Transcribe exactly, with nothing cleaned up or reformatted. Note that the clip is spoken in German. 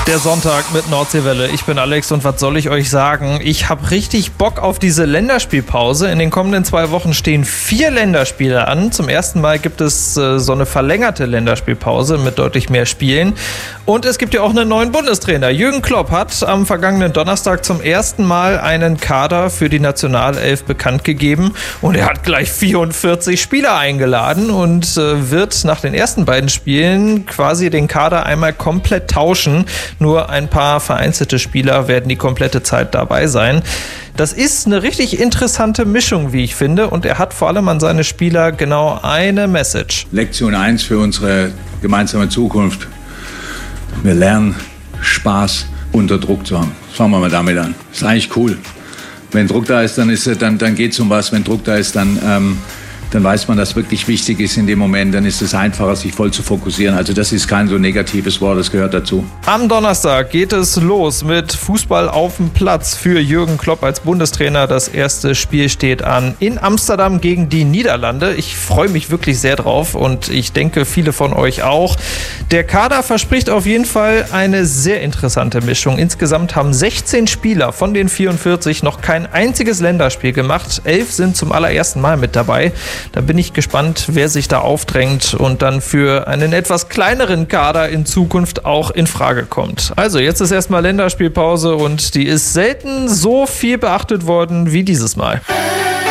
Der Sonntag mit Nordseewelle. Ich bin Alex und was soll ich euch sagen? Ich habe richtig Bock auf diese Länderspielpause. In den kommenden zwei Wochen stehen vier Länderspiele an. Zum ersten Mal gibt es äh, so eine verlängerte Länderspielpause mit deutlich mehr Spielen. Und es gibt ja auch einen neuen Bundestrainer. Jürgen Klopp hat am vergangenen Donnerstag zum ersten Mal einen Kader für die Nationalelf bekannt gegeben. Und er hat gleich vierundvierzig Spieler eingeladen und äh, wird nach den ersten beiden Spielen quasi den Kader einmal komplett tauschen. Nur ein paar vereinzelte Spieler werden die komplette Zeit dabei sein. Das ist eine richtig interessante Mischung, wie ich finde. Und er hat vor allem an seine Spieler genau eine Message. Lektion eins für unsere gemeinsame Zukunft. Wir lernen, Spaß unter Druck zu haben. Fangen wir mal damit an. Ist eigentlich cool. Wenn Druck da ist, dann, ist, dann, dann geht es um was. Wenn Druck da ist, dann... Ähm dann weiß man, dass wirklich wichtig ist in dem Moment, dann ist es einfacher, sich voll zu fokussieren. Also das ist kein so negatives Wort, das gehört dazu. Am Donnerstag geht es los mit Fußball auf dem Platz für Jürgen Klopp als Bundestrainer. Das erste Spiel steht an in Amsterdam gegen die Niederlande. Ich freue mich wirklich sehr drauf und ich denke, viele von euch auch. Der Kader verspricht auf jeden Fall eine sehr interessante Mischung. Insgesamt haben sechzehn Spieler von den vierundvierzig noch kein einziges Länderspiel gemacht. Elf sind zum allerersten Mal mit dabei. Da bin ich gespannt, wer sich da aufdrängt und dann für einen etwas kleineren Kader in Zukunft auch in Frage kommt. Also jetzt ist erstmal Länderspielpause und die ist selten so viel beachtet worden wie dieses Mal.